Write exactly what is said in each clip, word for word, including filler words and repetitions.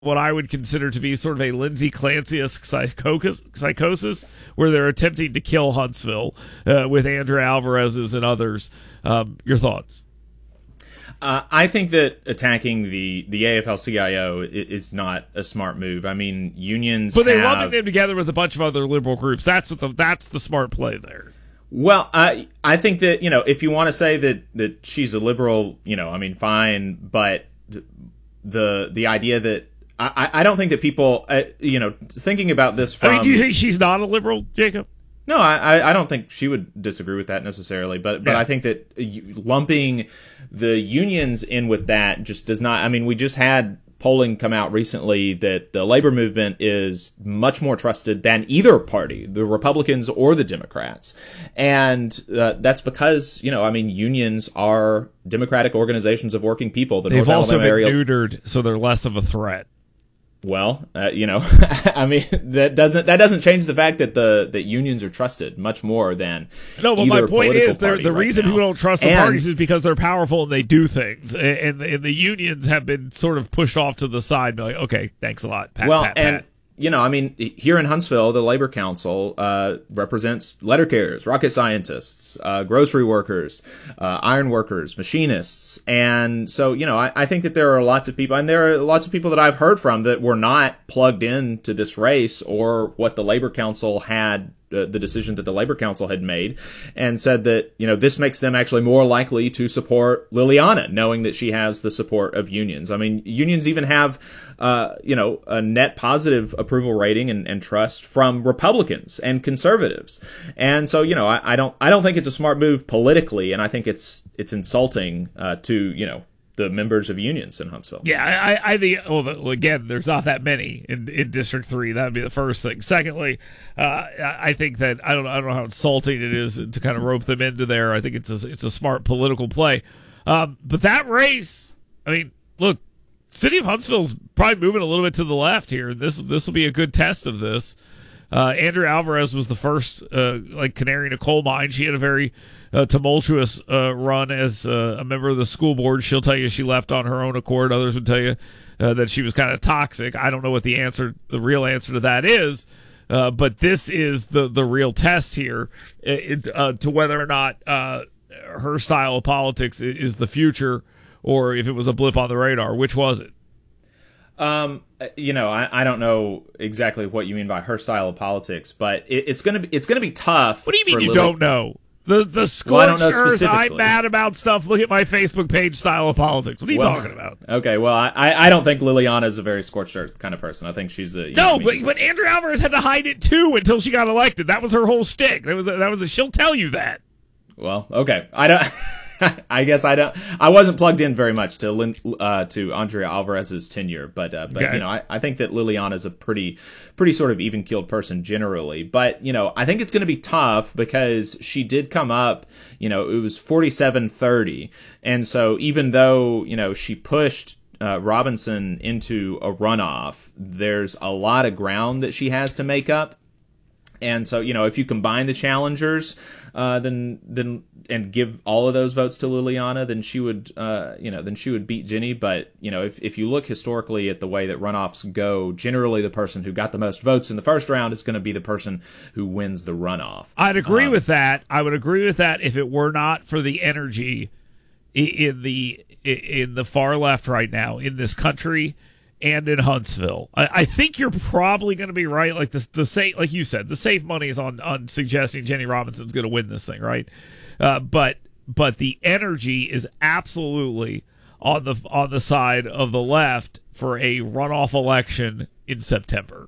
what I would consider to be sort of a Lindsay Clancy-esque psychosis, psychosis where they're attempting to kill Huntsville uh, with Andrea Alvarez's and others. Um, your thoughts? Uh, I think that attacking the, the A F L C I O is not a smart move. I mean, unions But they're have... lumping them together with a bunch of other liberal groups. That's what the that's the smart play there. Well, I I think that, you know, if you want to say that, that she's a liberal, you know, I mean, fine, but the the idea that I, I don't think that people, uh, you know, thinking about this from... I mean, do you think she's not a liberal, Jacob? No, I, I don't think she would disagree with that necessarily, but but yeah. I think that lumping the unions in with that just does not. I mean, we just had polling come out recently that the labor movement is much more trusted than either party, the Republicans or the Democrats, and uh, that's because, you know, I mean, unions are democratic organizations of working people. The They've North also Alabama been area, neutered, so they're less of a threat. Well, uh, you know, I mean, that doesn't that doesn't change the fact that the that unions are trusted much more than no. But either my point is, the right reason now. people don't trust the and, parties is because they're powerful and they do things, and, and, and the unions have been sort of pushed off to the side. Like, okay, thanks a lot. Pat, well, pat, and pat. you know, I mean, here in Huntsville, the Labor Council uh, represents letter carriers, rocket scientists, uh, grocery workers, uh, iron workers, machinists. And so, you know, I, I think that there are lots of people, and there are lots of people that I've heard from that were not plugged into this race or what the Labor Council had, uh, the decision that the Labor Council had made, and said that, you know, this makes them actually more likely to support Liliana, knowing that she has the support of unions. I mean, unions even have, uh, you know, a net positive approval rating and, and trust from Republicans and conservatives. And so, you know, I, I don't, I don't think it's a smart move politically, and I think it's, it's insulting, uh, to, you know, the members of unions in Huntsville. Yeah, I, I think, well, again, there's not that many in, in District three. That would be the first thing. Secondly, uh, I think that, I don't, I don't know how insulting it is to kind of rope them into there. I think it's a, it's a smart political play. Um, but that race, I mean, look, City of Huntsville's probably moving a little bit to the left here. This this will be a good test of this. Uh, Andrea Alvarez was the first, uh, like, canary in a coal mine. She had a very uh, tumultuous uh, run as uh, a member of the school board. She'll tell you she left on her own accord. Others would tell you uh, that she was kind of toxic. I don't know what the answer, the real answer to that is, uh, but this is the the real test here it, uh, to whether or not uh, her style of politics is the future, or if it was a blip on the radar. Which was it? Um, you know, I, I don't know exactly what you mean by her style of politics, but it, it's gonna be it's gonna be tough. What do you mean you Lily- don't know? The the scorched well, I don't know earth, specifically. I'm mad about stuff. Look at my Facebook page style of politics. What are you well, talking about? Okay, well, I, I don't think Liliana is a very scorched earth kind of person. I think she's a... You No, know, but, she's but Andrea Alvarez had to hide it too until she got elected. That was her whole shtick. That was a, that was a, she'll tell you that. Well, okay. I don't... I guess I don't. I wasn't plugged in very much to Lin, uh, to Andrea Alvarez's tenure, but uh, but okay. you know, I, I think that Liliana is a pretty pretty sort of even keeled person generally. But you know, I think it's going to be tough because she did come up. You know, it was forty-seven thirty, and so even though you know she pushed uh, Robinson into a runoff, there's a lot of ground that she has to make up. And so, you know, if you combine the challengers, uh, then then and give all of those votes to Liliana, then she would, uh, you know, then she would beat Jenny. But you know, if if you look historically at the way that runoffs go, generally the person who got the most votes in the first round is going to be the person who wins the runoff. I'd agree um, with that. I would agree with that if it were not for the energy in the in the far left right now in this country. And in Huntsville, I, I think you're probably going to be right. Like the the safe, like you said, the safe money is on on suggesting Jenny Robinson's going to win this thing, right? Uh, but but the energy is absolutely on the on the side of the left for a runoff election in September.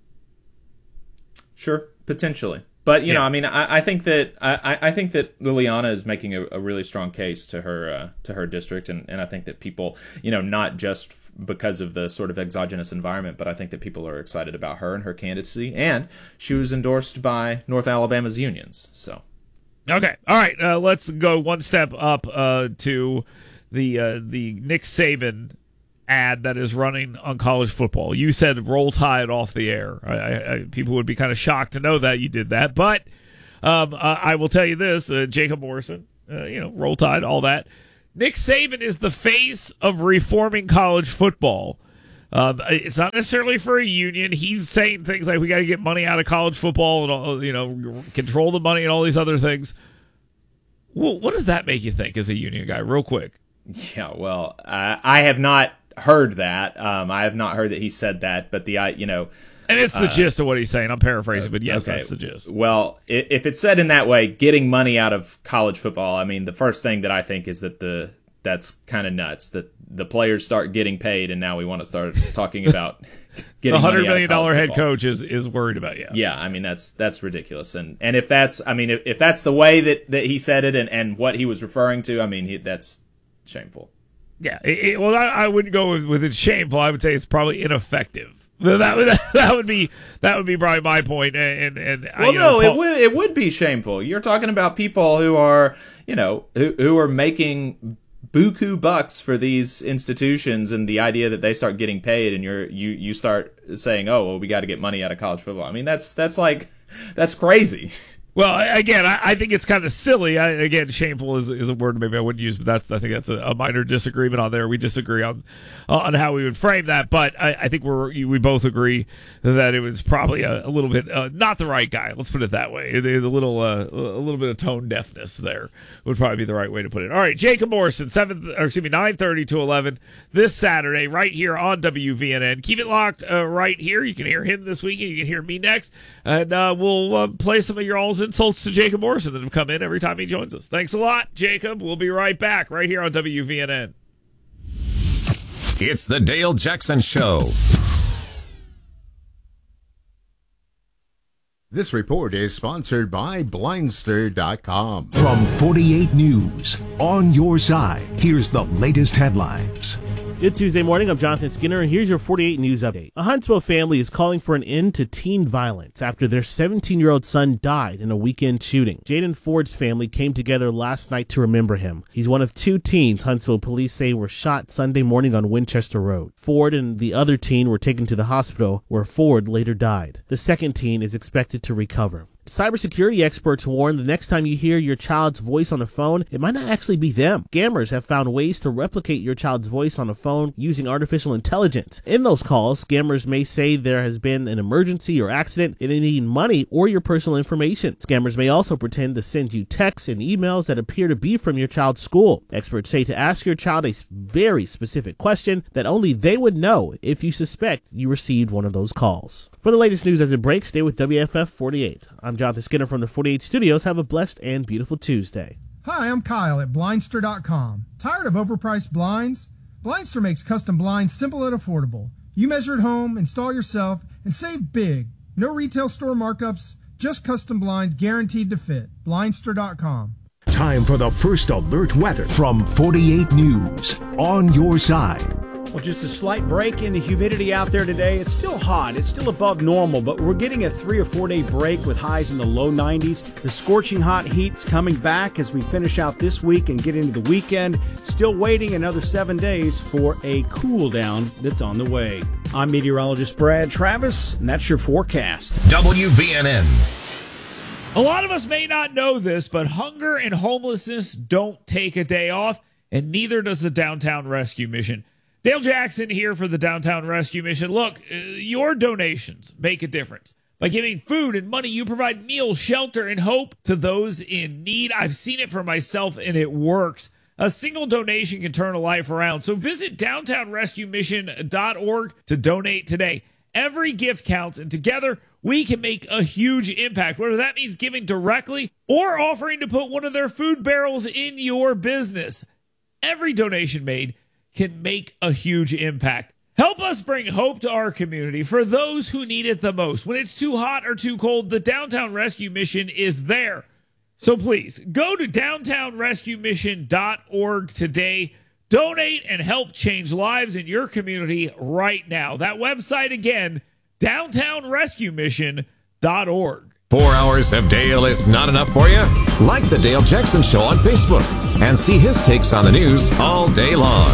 Sure, potentially. But you yeah. know, I mean, I, I think that I, I think that Liliana is making a, a really strong case to her uh, to her district, and, and I think that people, you know, not just because of the sort of exogenous environment, but I think that people are excited about her and her candidacy, and she was endorsed by North Alabama's unions. So, okay, all right, uh, let's go one step up uh, to the uh, the Nick Saban ad that is running on college football. You said Roll Tide off the air. I, I, I, people would be kind of shocked to know that you did that, but um, uh, I will tell you this: uh, Jacob Morrison, uh, you know, Roll Tide, all that. Nick Saban is the face of reforming college football. Um, it's not necessarily for a union. He's saying things like we got to get money out of college football and all, you know, control the money and all these other things. Well, what does that make you think as a union guy, real quick? Yeah, well, uh, I have not heard that. Um, I have not heard that he said that, but the, you know. And it's the uh, gist of what he's saying. I'm paraphrasing, but yes, okay. That's the gist. Well, if it's said in that way, getting money out of college football, I mean, the first thing that I think is that the that's kind of nuts that the players start getting paid, and now we want to start talking about getting the hundred money million dollar head football. coach is, is worried about you. Yeah, I mean that's that's ridiculous, and and if that's I mean if, if that's the way that, that he said it and, and what he was referring to, I mean he, that's shameful. Yeah, it, it, well, I, I wouldn't go with, with it's shameful. I would say it's probably ineffective. That would that would be that would be probably my point. And and well, you know, no, Paul, it would it would be shameful. You're talking about people who are you know who who are making buku bucks for these institutions, and the idea that they start getting paid, and you're you you start saying, oh, well, we got to get money out of college football. I mean, that's that's like that's crazy. Well, again, I, I think it's kind of silly. I, again, shameful is, is a word maybe I wouldn't use, but that's I think that's a, a minor disagreement on there. We disagree on on how we would frame that, but I, I think we're we both agree that it was probably a, a little bit uh, not the right guy. Let's put it that way. It, it, a little uh, a little bit of tone deafness there would probably be the right way to put it. All right, Jacob Morrison, seven or excuse me, nine thirty to eleven this Saturday, right here on W V N N. Keep it locked uh, right here. You can hear him this weekend. You can hear me next, and uh, we'll uh, play some of your all's insults to Jacob Morrison that have come in every time he joins us. Thanks a lot, Jacob. We'll be right back right here on W V N N. It's the Dale Jackson Show. This report is sponsored by Blindster dot com. From forty-eight News, on your side, here's the latest headlines. Good Tuesday morning, I'm Jonathan Skinner, and here's your forty-eight News update. A Huntsville family is calling for an end to teen violence after their seventeen-year-old son died in a weekend shooting. Jaden Ford's family came together last night to remember him. He's one of two teens Huntsville police say were shot Sunday morning on Winchester Road. Ford and the other teen were taken to the hospital, where Ford later died. The second teen is expected to recover. Cybersecurity experts warn the next time you hear your child's voice on a phone, it might not actually be them. Scammers have found ways to replicate your child's voice on a phone using artificial intelligence. In those calls, scammers may say there has been an emergency or accident and they need money or your personal information. Scammers may also pretend to send you texts and emails that appear to be from your child's school. Experts say to ask your child a very specific question that only they would know if you suspect you received one of those calls. For the latest news as it breaks, stay with W F F forty-eight. I'm Jonathan Skinner from the forty-eight Studios. Have a blessed and beautiful Tuesday. Hi, I'm Kyle at Blindster dot com. Tired of overpriced blinds? Blindster makes custom blinds simple and affordable. You measure at home, install yourself, and save big. No retail store markups, just custom blinds guaranteed to fit. Blindster dot com. Time for the first alert weather from forty-eight News, on your side. Well, just a slight break in the humidity out there today. It's still hot. It's still above normal, but we're getting a three or four day break with highs in the low nineties. The scorching hot heat's coming back as we finish out this week and get into the weekend. Still waiting another seven days for a cool down that's on the way. I'm meteorologist Brad Travis, and that's your forecast. W V N N. A lot of us may not know this, but hunger and homelessness don't take a day off, and neither does the Downtown Rescue Mission. Dale Jackson here for the Downtown Rescue Mission. Look, uh, your donations make a difference. By giving food and money, you provide meals, shelter, and hope to those in need. I've seen it for myself, and it works. A single donation can turn a life around. So visit downtown rescue mission dot org to donate today. Every gift counts, and together we can make a huge impact, whether that means giving directly or offering to put one of their food barrels in your business. Every donation made can make a huge impact. Help us bring hope to our community for those who need it the most. When it's too hot or too cold, the Downtown Rescue Mission is there. So please, go to downtown rescue mission dot org today. Donate and help change lives in your community right now. That website again, downtown rescue mission dot org. Four hours of Dale is not enough for you? Like the Dale Jackson Show on Facebook and see his takes on the news all day long.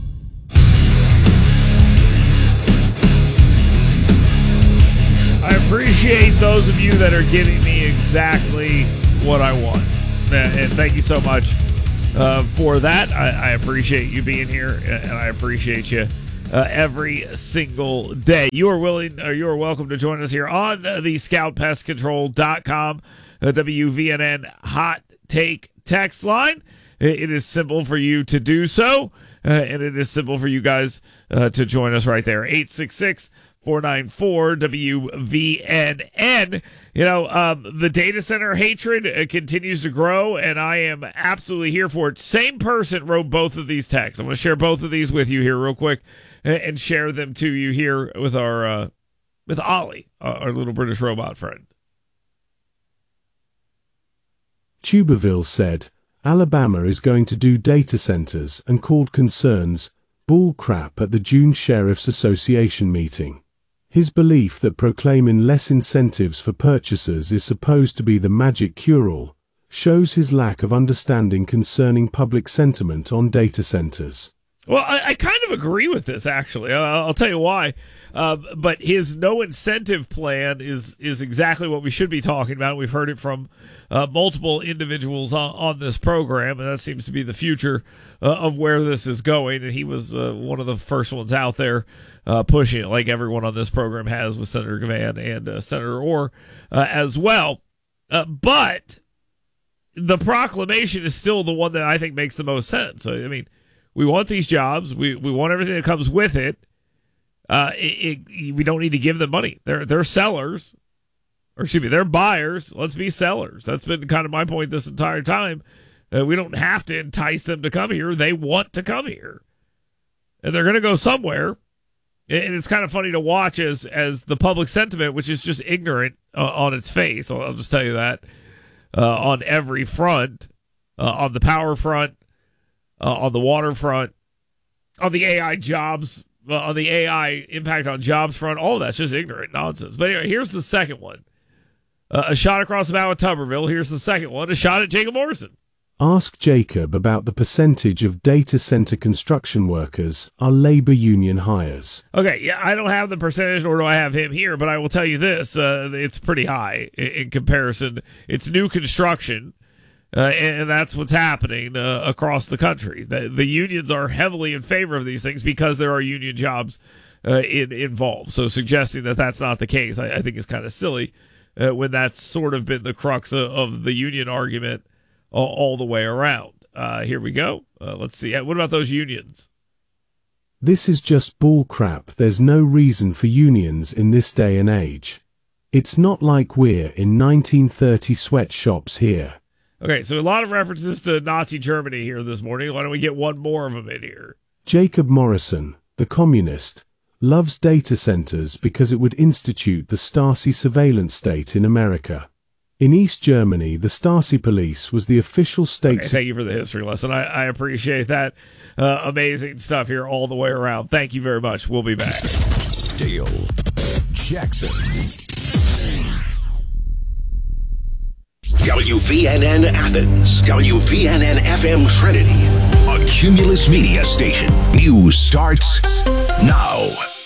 I appreciate those of you that are giving me exactly what I want. And thank you so much uh, for that. I, I appreciate you being here, and I appreciate you uh, every single day. You are willing, or you are welcome to join us here on uh, the scout pest control dot com uh, W V N N Hot Take text line. It is simple for you to do so, uh, and it is simple for you guys uh, to join us right there. eight six six, four nine four, W V N N. You know, um, the data center hatred uh, continues to grow, and I am absolutely here for it. Same person wrote both of these texts. I'm going to share both of these with you here real quick and, and share them to you here with our uh, with Ollie, uh, our little British robot friend. Tuberville said, Alabama is going to do data centers and called concerns bull crap at the June Sheriff's Association meeting. His belief that proclaiming less incentives for purchasers is supposed to be the magic cure-all shows his lack of understanding concerning public sentiment on data centers. Well, I, I kind of agree with this, actually. Uh, I'll tell you why. Uh, but his no incentive plan is is exactly what we should be talking about. We've heard it from uh, multiple individuals on, on this program, and that seems to be the future uh, of where this is going. And he was uh, one of the first ones out there uh, pushing it, like everyone on this program has with Senator Gavan and uh, Senator Orr uh, as well. Uh, but the proclamation is still the one that I think makes the most sense. I mean, we want these jobs. We we want everything that comes with it. Uh, it, it. We don't need to give them money. They're they're sellers, or excuse me, they're buyers. Let's be sellers. That's been kind of my point this entire time. Uh, we don't have to entice them to come here. They want to come here, and they're going to go somewhere. And it's kind of funny to watch as as the public sentiment, which is just ignorant uh, on its face. I'll, I'll just tell you that uh, on every front, uh, on the power front. Uh, on the waterfront, on the A I jobs, uh, on the A I impact on jobs front, all of that's just ignorant nonsense. But anyway, here's the second one. Uh, a shot across the bow at Tuberville. Here's the second one. A shot at Jacob Morrison. Ask Jacob about the percentage of data center construction workers are labor union hires. Okay, yeah, I don't have the percentage, nor do I have him here, but I will tell you this. Uh, it's pretty high in, in comparison. It's new construction. Uh, and, and that's what's happening uh, across the country. The, the unions are heavily in favor of these things because there are union jobs uh, in, involved. So suggesting that that's not the case, I, I think is kind of silly uh, when that's sort of been the crux of, of the union argument all, all the way around. Uh, here we go. Uh, let's see. What about those unions? This is just bull crap. There's no reason for unions in this day and age. It's not like we're in nineteen thirty sweatshops here. Okay, so a lot of references to Nazi Germany here this morning. Why don't we get one more of them in here? Jacob Morrison, the communist, loves data centers because it would institute the Stasi surveillance state in America. In East Germany, the Stasi police was the official state... Okay, thank you for the history lesson. I, I appreciate that. Uh, amazing stuff here all the way around. Thank you very much. We'll be back. Dale Jackson. W V N N Athens, W V N N F M Trinity, a Cumulus Media station. News starts now.